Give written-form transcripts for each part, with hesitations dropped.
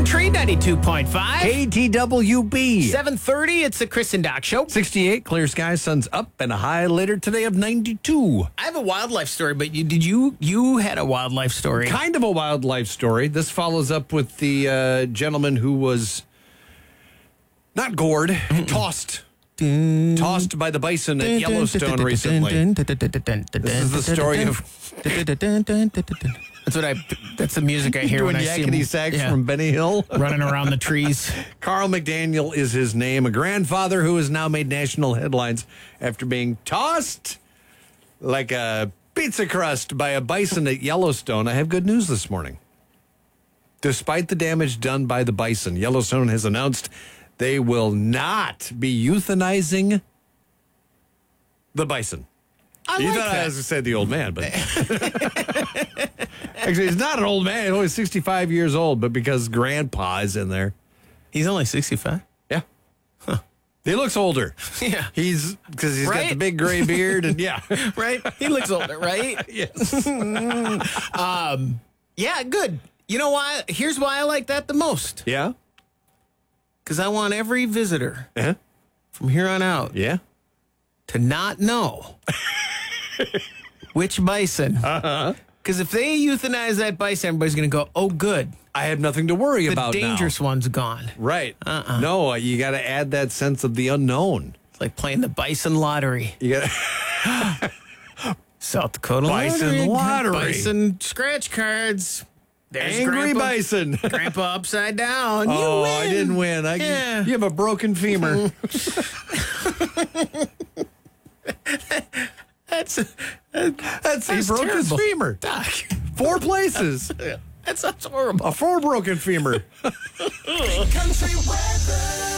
Country 92.5. KTWB. 7:30, it's the Chris and Doc Show. 68, clear skies, sun's up, and a high later today of 92. I have a wildlife story, but you had a wildlife story. Kind of a wildlife story. This follows up with the gentleman who was not gored, tossed by the bison at Yellowstone recently. This is the story of... That's the music I hear doing when I see him. yakety sax from Benny Hill. Running around the trees. Carl McDaniel is his name, a grandfather who has now made national headlines after being tossed like a pizza crust by a bison at Yellowstone. I have good news this morning. Despite the damage done by the bison, Yellowstone has announced they will not be euthanizing the bison. You thought I was going to say the old man, but actually, he's not an old man. He's only 65 years old, but because Grandpa is in there. He's only 65? Yeah. Huh. He looks older. Yeah. Because he's got the big gray beard, and yeah. Right? He looks older, right? Yes. Yeah, good. You know why? Here's why I like that the most. Yeah? Because I want every visitor from here on out to not know which bison. Because if they euthanize that bison, everybody's going to go, oh, good. I have nothing to worry about now. The dangerous one's gone. Right. No, you got to add that sense of the unknown. It's like playing the bison lottery. You got South Dakota bison lottery. Bison scratch cards. There's Angry Grandpa, bison. Grandpa upside down. Oh, you win. I didn't win. You have a broken femur. That's he broke terrible. his femur. Doc. 4 places. That sounds horrible. A 4 broken femur. Country weather.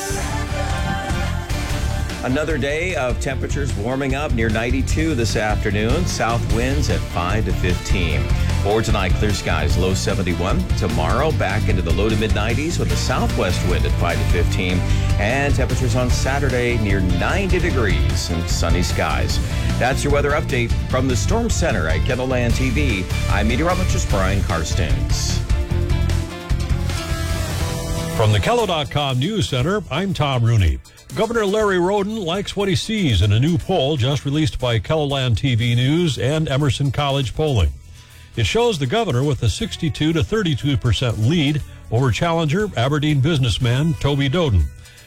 Another day of temperatures warming up near 92 this afternoon. South winds at 5 to 15. For tonight, clear skies, low 71. Tomorrow, back into the low to mid-90s with a southwest wind at 5 to 15. And temperatures on Saturday near 90 degrees and sunny skies. That's your weather update from the Storm Center at Kettleland TV. I'm meteorologist Brian Karstens. From the Kello.com News Center, I'm Tom Rooney. Governor Larry Roden likes what he sees in a new poll just released by Kettleland TV News and Emerson College Polling. It shows the governor with a 62 to 32% lead over challenger Aberdeen businessman Toby Doden.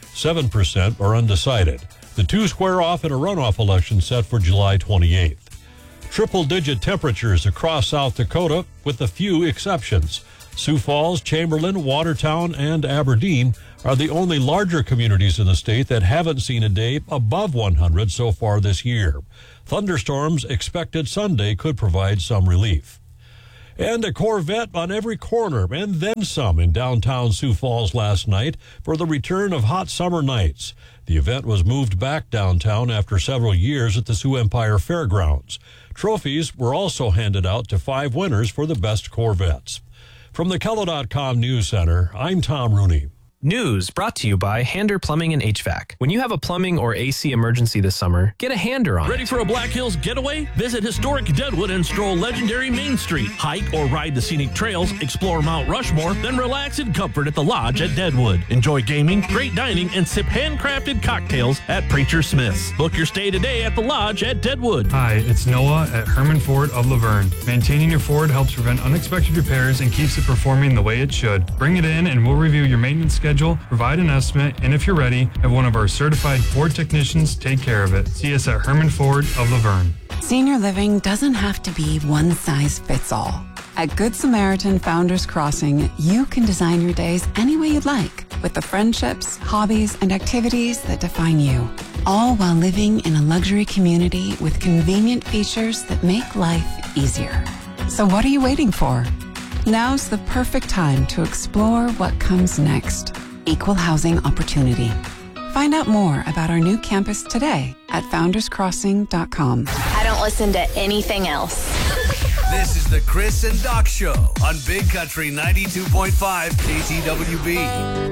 7% are undecided. The two square off in a runoff election set for July 28th. Triple-digit temperatures across South Dakota with a few exceptions. Sioux Falls, Chamberlain, Watertown, and Aberdeen are the only larger communities in the state that haven't seen a day above 100 so far this year. Thunderstorms expected Sunday could provide some relief. And a Corvette on every corner and then some in downtown Sioux Falls last night for the return of hot summer nights. The event was moved back downtown after several years at the Sioux Empire Fairgrounds. Trophies were also handed out to 5 winners for the best Corvettes. From the Kello.com News Center, I'm Tom Rooney. News brought to you by Hander Plumbing and HVAC. When you have a plumbing or AC emergency this summer, get a Hander on Ready it. for a Black Hills getaway? Visit historic Deadwood and stroll legendary Main Street. Hike or ride the scenic trails, explore Mount Rushmore, then relax in comfort at the Lodge at Deadwood. Enjoy gaming, great dining, and sip handcrafted cocktails at Preacher Smith's. Book your stay today at the Lodge at Deadwood. Hi, it's Noah at Herman Ford of Laverne. Maintaining your Ford helps prevent unexpected repairs and keeps it performing the way it should. Bring it in and we'll review your maintenance schedule, provide an estimate, and if you're ready, have one of our certified Ford technicians take care of it. See us at Herman Ford of Laverne. Senior living doesn't have to be one size fits all. At Good Samaritan Founders Crossing, you can design your days any way you'd like, with the friendships, hobbies, and activities that define you, all while living in a luxury community with convenient features that make life easier. So what are you waiting for? Now's the perfect time to explore what comes next. Equal housing opportunity. Find out more about our new campus today at founderscrossing.com. I don't listen to anything else. This is the Chris and Doc Show on Big Country 92.5 KTWB.